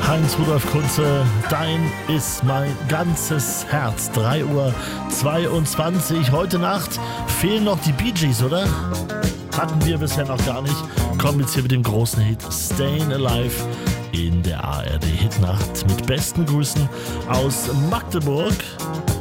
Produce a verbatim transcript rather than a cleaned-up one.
Heinz-Rudolf Kunze, dein ist mein ganzes Herz. drei Uhr zweiundzwanzig. Heute Nacht fehlen noch die Bee Gees, oder? Hatten wir bisher noch gar nicht. Kommen jetzt hier mit dem großen Hit Stayin' Alive in der A R D Hitnacht. Mit besten Grüßen aus Magdeburg.